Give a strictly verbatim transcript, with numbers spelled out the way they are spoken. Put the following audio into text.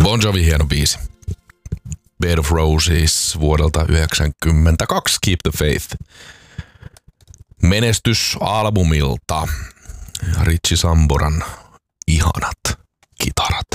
Bon Jovi hieno biisi. Bed of Roses vuodelta yhdeksänkymmentäkaksi, Keep the Faith. Menestys albumilta. Richie Samboran ihanat kitarat.